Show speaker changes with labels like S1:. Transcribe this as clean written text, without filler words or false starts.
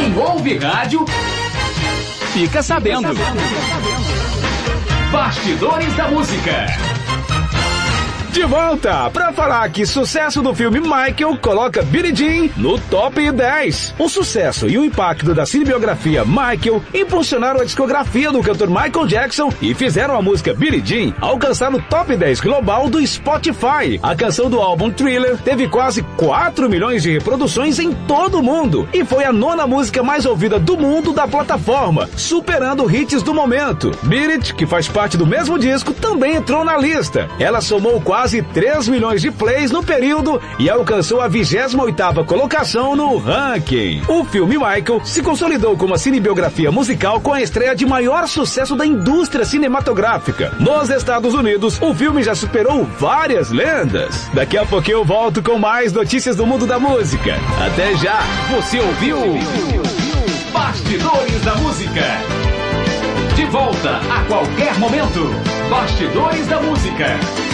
S1: Quem ouve rádio,
S2: fica sabendo.
S1: Bastidores da Música.
S3: De volta para falar que sucesso do filme Michael coloca Billie Jean no top 10. O sucesso e o impacto da cinebiografia Michael impulsionaram a discografia do cantor Michael Jackson e fizeram a música Billie Jean alcançar o top 10 global do Spotify. A canção do álbum Thriller teve quase 4 milhões de reproduções em todo o mundo e foi a 9ª música mais ouvida do mundo da plataforma, superando hits do momento. Beat It, que faz parte do mesmo disco, também entrou na lista. Ela somou quase 3 milhões de plays no período e alcançou a 28ª colocação no ranking. O filme Michael se consolidou como a cinebiografia musical com a estreia de maior sucesso da indústria cinematográfica. Nos Estados Unidos, o filme já superou várias lendas. Daqui a pouquinho eu volto com mais notícias do mundo da música. Até já!
S1: Você ouviu Bastidores da Música. De volta a qualquer momento. Bastidores da Música.